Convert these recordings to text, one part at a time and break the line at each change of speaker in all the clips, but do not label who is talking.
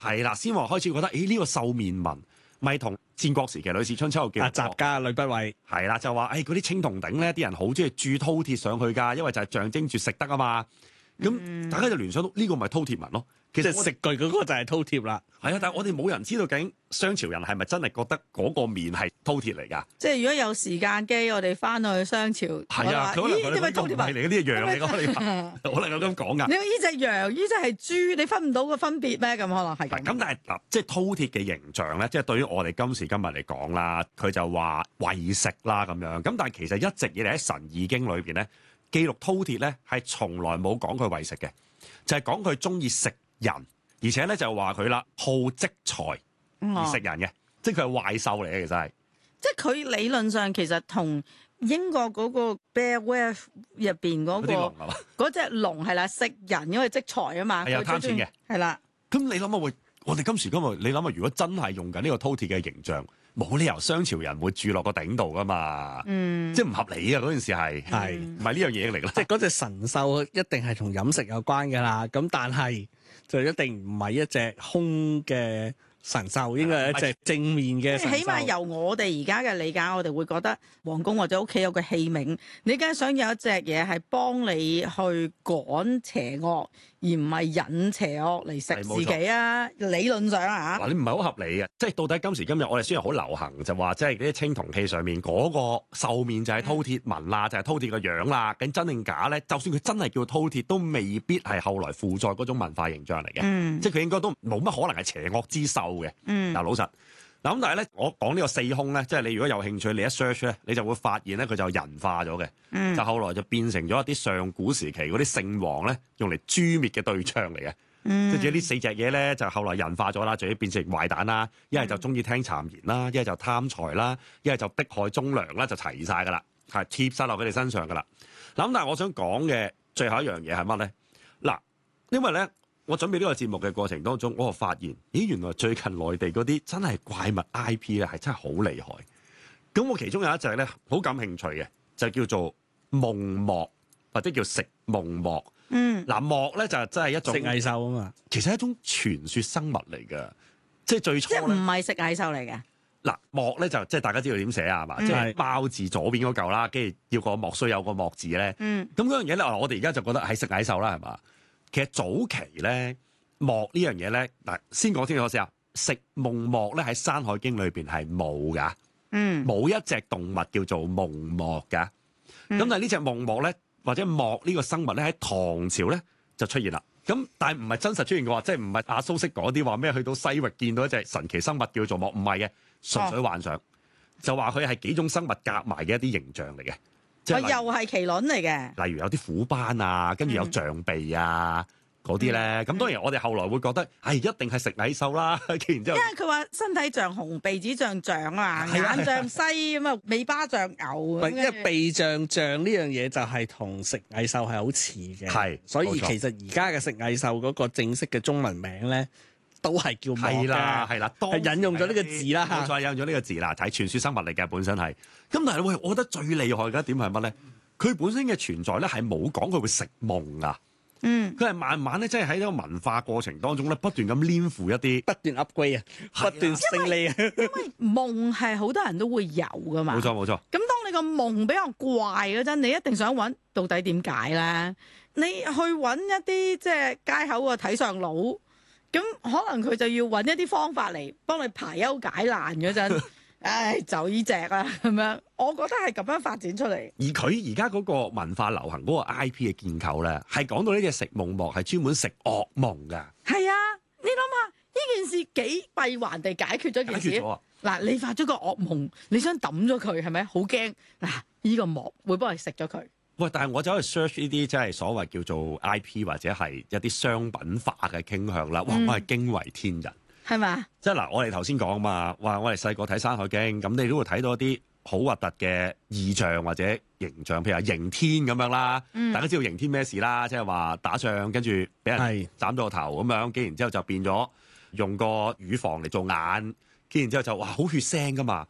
係啦，先話開始覺得，呢個獸面紋咪同戰國時期呂氏春秋叫
雜家呂不韋
係啦，就話嗰啲青銅鼎咧，啲人好中意鑄饕餮上去㗎，因為就係象徵住食得啊嘛。咁大家就聯想到呢個咪饕餮紋咯。其實
食具嗰個就係饕餮啦。
係啊，但係我哋冇人知道究竟商朝人係咪真係覺得嗰個面係饕餮嚟㗎？
即係如果有時間機，我哋翻去商朝，
係啊，佢可能佢哋饕餮嚟嘅，呢係羊嚟㗎，你話可能咁講㗎。
你話呢隻羊，呢隻係豬，你分唔到個分別咩？咁可能係咁。
咁但係嗱，即係饕餮嘅形象咧，即係對於我哋今時今日嚟講啦，佢就話為食啦咁樣。咁但係其實一直以嚟喺《神異經》裏邊咧，記錄饕餮咧係從來冇講佢為食嘅，就係講佢中意食人。而且咧就話佢啦，好積財而食人嘅，即係佢係壞獸嚟嘅，其實係。
即係佢理論上其實同英國嗰個 Beowulf 入邊嗰隻龍係啦，食人因為積財啊嘛，
係有貪錢嘅，係
啦。
咁你諗下我哋今時今日，你諗下，如果真係用緊呢個饕餮嘅形象，冇理由商朝人會住落個頂度噶嘛？即係唔合理嘅嗰件事係唔係呢樣嘢嚟啦？
即係嗰隻神獸一定係同飲食有關㗎啦。咁但係就一定唔係一隻空嘅神獸，應該係一隻正面嘅神獸。
起碼由我哋而家嘅理解，我哋會覺得皇宮或者屋企有個器皿，你梗係想有一隻嘢係幫你去趕邪惡，而唔係引邪惡嚟食自己啊！理論上啊，
嗱，你唔係好合理嘅，即係到底今時今日我哋雖然好流行就話，即係啲青銅器上面嗰個獸面就係饕餮紋啦，就係饕餮個樣啦，咁真定假咧？就算佢真係叫饕餮，都未必係後來附載嗰種文化形象嚟嘅，即係佢應該都冇乜可能係邪惡之獸嘅。嗱，老實嗱咁，但係咧，我講呢個四凶咧，即係你如果有興趣，你一 search 咧，你就會發現咧，佢就人化咗嘅，就後來就變成咗一啲上古時期嗰啲聖王咧，用嚟誅滅嘅對象嚟嘅。即係呢四隻嘢咧，就後來人化咗啦，就要變成壞蛋啦，一係就中意聽讒言啦，一係就貪財啦，一係就迫害忠良啦，就齊晒噶啦，係貼晒落佢哋身上噶啦。嗱咁，但係我想講嘅最後一樣嘢係乜咧？嗱，因為咧。我準備呢個節目嘅過程當中，我就發現，原來最近內地嗰啲真係怪物 IP 咧，係真係好厲害。咁我其中有一隻咧，好感興趣嘅，就叫做夢貘，或者叫食夢貘。嗱，貘咧就真係一種
食蟻獸啊嘛，
其實係一種傳說生物嚟嘅，即係最初
即係唔係食蟻獸嚟嘅。
嗱，貘咧就即係大家知道點寫啊，係嘛？即係貓字左邊嗰嚿啦，跟住要個莫須有個莫字咧。咁嗰樣嘢咧，我哋而家就覺得係食蟻獸啦，係嘛？其實早期咧，貘呢樣嘢咧，嗱，先講清楚先啊。食夢貘咧喺《山海經》裏邊係冇噶，冇一隻動物叫做夢貘噶。咁但係呢隻夢貘咧，或者貘呢個生物咧喺唐朝咧就出現啦。咁但係唔係真實出現嘅話，即係唔係阿蘇式嗰啲話咩去到西域見到一隻神奇生物叫做貘，唔係嘅，純粹幻想，就話佢係幾種生物夾埋嘅一啲形象嚟嘅。
又係麒麟嚟嘅，
例如有啲虎斑啊，跟住有象鼻啊嗰啲咧。咁當然我哋後來會覺得，一定係食蟻獸啦。然之後，
因為佢話身體像熊，鼻子像象啊，眼像西咁啊，尾巴像牛。
因為鼻像象呢樣嘢就係同食蟻獸係好似嘅，
係，
所以其實而家嘅食蟻獸嗰個正式嘅中文名咧，都係叫貘嘅，
係啦，
係引用咗呢個字啦，
冇錯，引用咗呢個字啦，係傳說生物嚟嘅本身係。咁但係喂，我覺得最厲害嘅一點係乜咧？佢本身嘅存在咧係冇講佢會食夢啊，佢係慢慢咧，即係喺一個文化過程當中咧，不斷咁黏附一啲，
不斷 upgrade 啊，不斷勝利啊。
因為夢係好多人都會有噶嘛，
冇錯冇錯。
咁當你個夢比較怪嗰陣，你一定想揾到底點解咧？你去揾一啲即係街口個睇相佬。咁可能佢就要揾一啲方法嚟幫你排憂解難嗰陣，就呢隻啦咁樣。我覺得係咁樣發展出嚟。
而佢而家嗰個文化流行嗰個 I P 嘅建構咧，係講到呢隻食夢貘係專門食噩夢㗎。
係啊，你諗下呢件事幾閉環地解決咗件事。嗱，你發咗個噩夢，你想抌咗佢係咪？好驚嗱，呢個貘會幫你食咗佢。
喂，但係我走去 search 呢啲即係所謂叫做 IP 或者係一啲商品化嘅傾向啦，哇！我係驚為天人，
係嘛？
即係嗱，我哋頭先講啊嘛，話我哋細個睇《山海經》，咁你都會睇到一啲好核突嘅異象或者形象，譬如話刑天咁樣啦。大家知道刑天咩事啦？即係話打仗跟住俾人斬咗個頭咁樣，跟然之後就變咗用個乳房嚟做眼，跟然之後就哇好血腥噶嘛！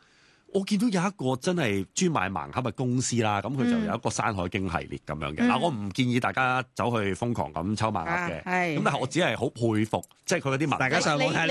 我見到有一個真係專賣盲盒嘅公司啦，咁佢就有一個山海經系列咁樣嘅。嗱，我唔建議大家走去瘋狂咁抽盲盒嘅，
係
咁但係我只係好佩服，即係佢嗰啲文，
大家上網睇。